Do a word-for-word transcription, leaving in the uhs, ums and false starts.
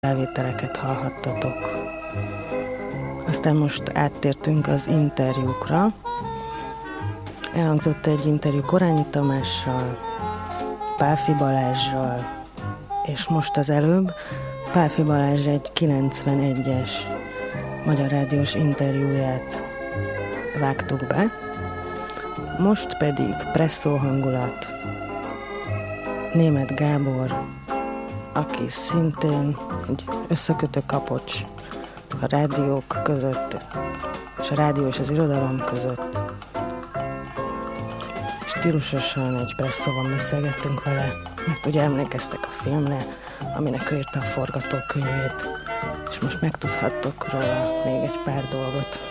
felvételeket hallhattatok. Aztán most áttértünk az interjúkra. Elhangzott egy interjú Korányi Tamással, Pálffy Balázssal, és most az előbb Pálffy Balázs egy kilencvenegyes Magyar Rádiós interjúját vágtuk be. Most pedig presszó hangulat. Németh Gábor, aki szintén egy összekötő kapocs a rádiók között, és a rádió és az irodalom között. Stílusosan egy presszóban beszélgettünk vele, mert ugye emlékeztek a filmre, aminek ő írta a forgatókönyvét, és most megtudhattok róla még egy pár dolgot.